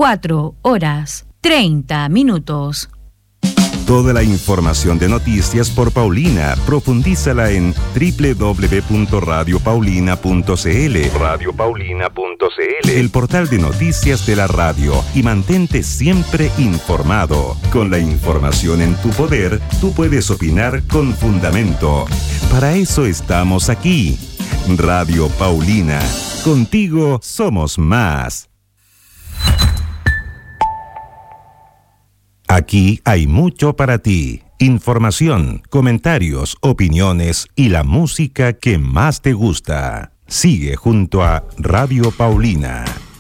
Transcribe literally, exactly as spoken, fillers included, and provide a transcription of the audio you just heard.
cuatro horas treinta minutos. Toda la información de noticias por Paulina, profundízala en doble u doble u doble u punto radio paulina punto c l. radio paulina punto c l, el portal de noticias de la radio, y mantente siempre informado. Con la información en tu poder, tú puedes opinar con fundamento. Para eso estamos aquí. Radio Paulina. Contigo somos más. Aquí hay mucho para ti. Información, comentarios, opiniones y la música que más te gusta. Sigue junto a Radio Paulina.